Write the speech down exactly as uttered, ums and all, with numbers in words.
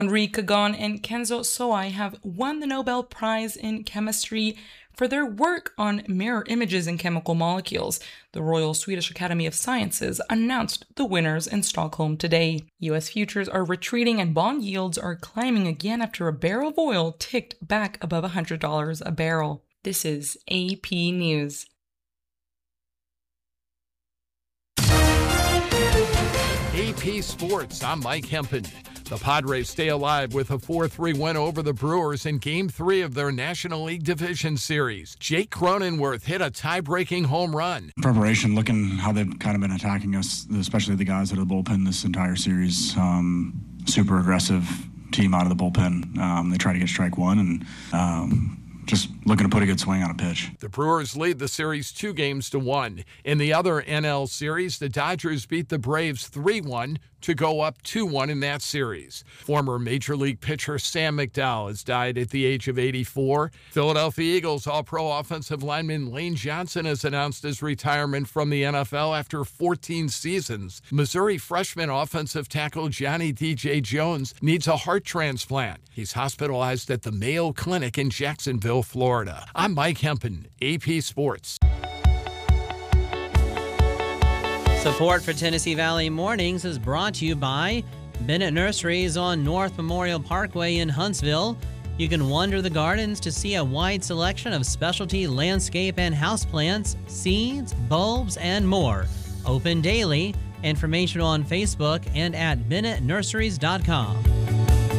Henri Kagan and Kenzo Soai have won the Nobel Prize in Chemistry for their work on mirror images in chemical molecules. The Royal Swedish Academy of Sciences announced the winners in Stockholm today. U S futures are retreating and bond yields are climbing again after a barrel of oil ticked back above one hundred dollars a barrel. This is A P News. A P Sports, I'm Mike Hempen. The Padres stay alive with a four three win over the Brewers in Game three of their National League Division Series. Jake Cronenworth hit a tie-breaking home run. Preparation, looking how they've kind of been attacking us, especially the guys out of the bullpen this entire series. Um, super aggressive team out of the bullpen. Um, they try to get strike one and um, just looking to put a good swing on a pitch. The Brewers lead the series two games to one. In the other N L series, the Dodgers beat the Braves three one to go up two one in that series. Former Major League pitcher Sam McDowell has died at the age of eighty-four. Philadelphia Eagles All-Pro offensive lineman Lane Johnson has announced his retirement from the N F L after fourteen seasons. Missouri freshman offensive tackle Johnny D J Jones needs a heart transplant. He's hospitalized at the Mayo Clinic in Jacksonville, Florida. I'm Mike Hempen, A P Sports. Support for Tennessee Valley Mornings is brought to you by Bennett Nurseries on North Memorial Parkway in Huntsville. You can wander the gardens to see a wide selection of specialty landscape and houseplants, seeds, bulbs, and more. Open daily. Information on Facebook and at bennett nurseries dot com.